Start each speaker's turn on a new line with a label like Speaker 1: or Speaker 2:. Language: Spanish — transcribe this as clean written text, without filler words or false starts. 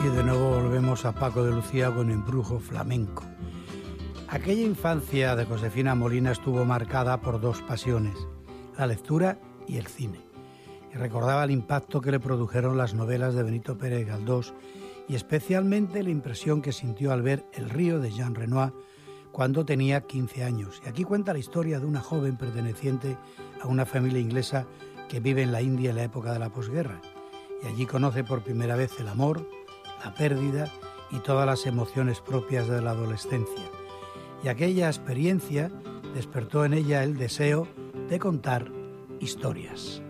Speaker 1: Y de nuevo volvemos a Paco de Lucía con Embrujo Flamenco. Aquella infancia de Josefina Molina estuvo marcada por dos pasiones, la lectura y el cine. Y recordaba el impacto que le produjeron las novelas de Benito Pérez Galdós y especialmente la impresión que sintió al ver El río de Jean Renoir cuando tenía 15 años. Y aquí cuenta la historia de una joven perteneciente a una familia inglesa que vive en la India en la época de la posguerra. Y allí conoce por primera vez el amor, la pérdida y todas las emociones propias de la adolescencia. Y aquella experiencia despertó en ella el deseo de contar historias.